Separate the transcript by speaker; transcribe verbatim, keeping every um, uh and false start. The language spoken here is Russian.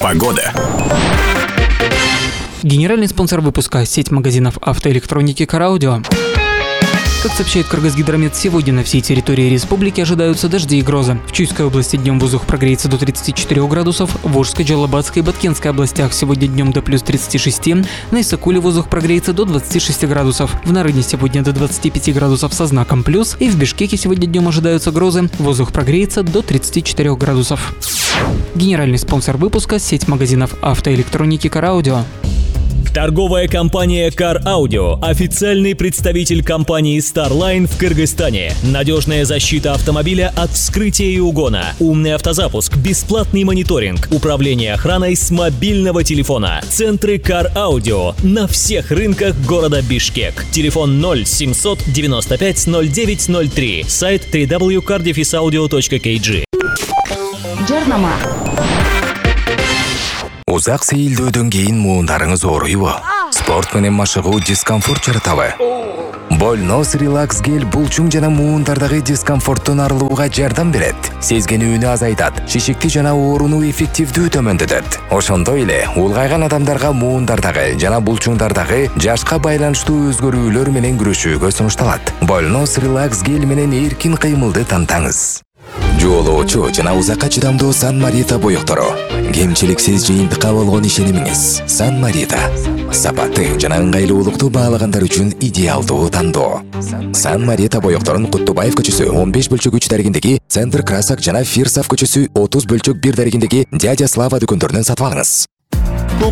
Speaker 1: Погода.
Speaker 2: Генеральный спонсор выпуска – сеть магазинов автоэлектроники «Караудио». Как сообщает Кыргызгидромет, сегодня на всей территории республики ожидаются дожди и грозы. В Чуйской области днем воздух прогреется до тридцати четырёх градусов, в Волжской, Джалабадской и Баткенской областях сегодня днем до плюс тридцати шести, на Исакуле воздух прогреется до двадцати шести градусов, в Нарыне сегодня до двадцати пяти градусов со знаком плюс, и в Бишкеке сегодня днем ожидаются грозы, воздух прогреется до тридцати четырёх градусов. Генеральный спонсор выпуска – сеть магазинов автоэлектроники «Караудио».
Speaker 3: Торговая компания Car Audio – официальный представитель компании Starline в Кыргызстане. Надежная защита автомобиля от вскрытия и угона. Умный автозапуск, бесплатный мониторинг, управление охраной с мобильного телефона. Центры Car Audio на всех рынках города Бишкек. Телефон ноль семьсот девяносто пять ноль девять ноль три. Сайт дабл ю дабл ю дабл ю точка кардефисаудио точка кей джи.
Speaker 4: Жарнама.
Speaker 1: Узак сейилдөөдөн кийин муундарыңыз ооруйбу? Спорт менен машыгуу дискомфорт жаратабы? Больнос релакс гель булчуң жана муундардагы дискомфорттон арылууга жардам берет. Сезгенүүнү азайтат, шишикти жана ооруну эффективдүү төмөндөтөт. Ошондой эле улгайган адамдарга муундардагы жана булчуңдардагы жашка байланыштуу өзгөрүүлөр менен күрөшүүгө сунушталат. Больнос релакс гель менен эркин кыймылды тантаңыз. Жолоочу жана узакка чыдамдуу Сан Марита боектору. Кемчиликсиз жыйынтыкка болгон ишенимиңиз. Сан Марита. Сапаттуу жана ыңгайлуулукту баалагандар үчүн идеалдуу тандоо. Сан Марита боекторун Куттубаев көчөсү он беш бөлчөк үч дарегиндеги, Центр Красок жана Фирсов көчөсү отуз бөлчөк бир дарегиндеги Дядя Слава дүкөндөрүнөн сатып алыңыз.